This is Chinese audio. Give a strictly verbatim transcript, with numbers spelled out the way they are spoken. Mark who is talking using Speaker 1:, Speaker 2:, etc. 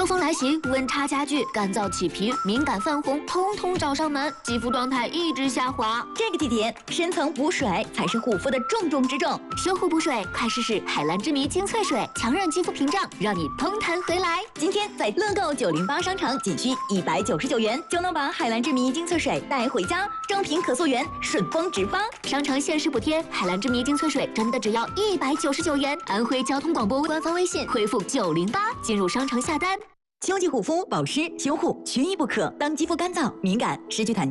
Speaker 1: 秋风来袭，温差加剧，干燥起皮、敏感泛红，通通找上门，肌肤状态一直下滑。
Speaker 2: 这个季节，深层补水才是护肤的重中之重。
Speaker 1: 修护补水，快试试海蓝之谜精粹水，强韧肌肤屏障，让你嘭弹回来。
Speaker 2: 今天在乐购九零八商城，仅需一百九十九元就能把海蓝之谜精粹水带回家，正品可溯源，顺丰直发。
Speaker 1: 商城限时补贴，海蓝之谜精粹水真的只要一百九十九元。安徽交通广播官方微信回复九零八进入商城下单。
Speaker 2: 秋季护肤保湿修护缺一不可。当肌肤干燥、敏感、失去弹性。